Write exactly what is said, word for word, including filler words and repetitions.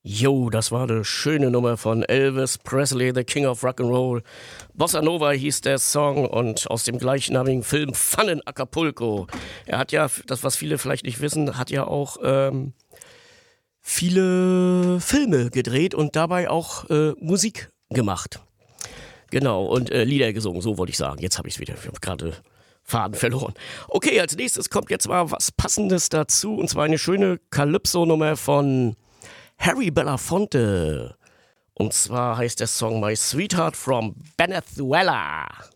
Jo, das war eine schöne Nummer von Elvis Presley, The King of Rock'n'Roll. Bossa Nova hieß der Song und aus dem gleichnamigen Film Fun in Acapulco. Er hat ja, das was viele vielleicht nicht wissen, hat ja auch ähm, viele Filme gedreht und dabei auch äh, Musik gemacht. Genau, und äh, Lieder gesungen, so wollte ich sagen. Jetzt habe ich es wieder, ich habe gerade Faden verloren. Okay, als nächstes kommt jetzt mal was Passendes dazu, und zwar eine schöne Calypso-Nummer von Harry Belafonte. Und zwar heißt der Song My Sweetheart from Venezuela.